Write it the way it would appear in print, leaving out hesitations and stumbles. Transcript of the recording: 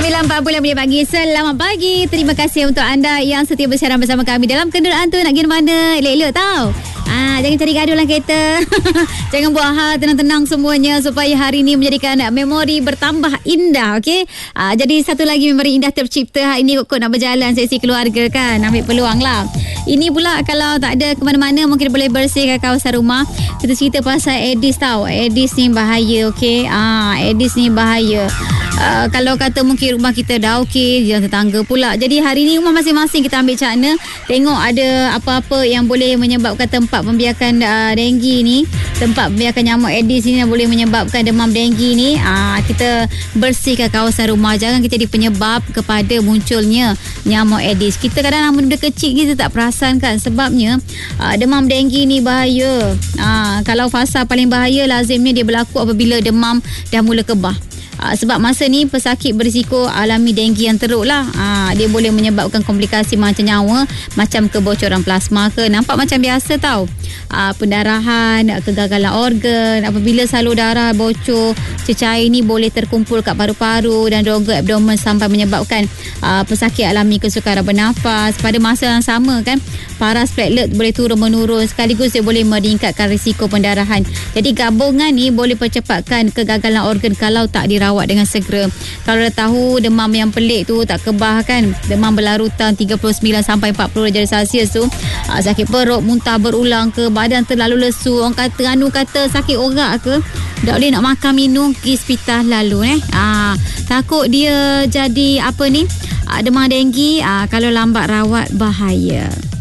9.40 pagi. Selamat pagi. Terima kasih untuk anda yang setia bersiaran bersama kami dalam kenderaan tu. Nak pergi mana? Elok-elok tau. Jangan cari gaduh dalam kereta. Jangan buat hal, tenang-tenang semuanya supaya hari ini menjadikan memori bertambah indah. Okey. Jadi satu lagi memori indah tercipta hari ini kot nak berjalan sesi keluarga kan. Ambil peluang lah. Ini pula kalau tak ada ke mana-mana mungkin boleh bersihkan kawasan rumah. Kita cerita pasal Aedes tau. Aedes ni bahaya. Okey. Aedes ni bahaya. Kalau kata mungkin rumah kita dah okey, jalan tetangga pula. Jadi hari ni rumah masing-masing kita ambil cakna, tengok ada apa-apa yang boleh menyebabkan tempat pembiakan denggi ni, tempat pembiakan nyamuk Aedes ni yang boleh menyebabkan demam denggi ni. Kita bersihkan kawasan rumah, jangan kita jadi penyebab kepada munculnya nyamuk Aedes. Kita kadang-kadang benda kecil kita tak perasan kan, sebabnya demam denggi ni bahaya. Kalau fasa paling bahaya lazimnya dia berlaku apabila demam dah mula kebah. Sebab masa ni pesakit berisiko alami denggi yang teruk lah. Dia boleh menyebabkan komplikasi macam nyawa, macam kebocoran plasma ke. Nampak macam biasa tau. Pendarahan, kegagalan organ. Apabila salur darah bocor, cecair ni boleh terkumpul kat paru-paru dan rongga abdomen sampai menyebabkan pesakit alami kesukaran bernafas. Pada masa yang sama kan, paras platelet boleh turun-menurun, sekaligus dia boleh meningkatkan risiko pendarahan. Jadi gabungan ni boleh percepatkan kegagalan organ kalau tak dirawat dengan segera. Kalau dah tahu demam yang pelik tu tak kebah kan, demam berlarutan 39 sampai 40 darjah Celsius tu, sakit perut, muntah berulang ke, badan terlalu lesu, orang kata sakit orak ke, tak boleh nak makan minum, pergi hospital lalu takut dia jadi demam denggi. Kalau lambat rawat bahaya.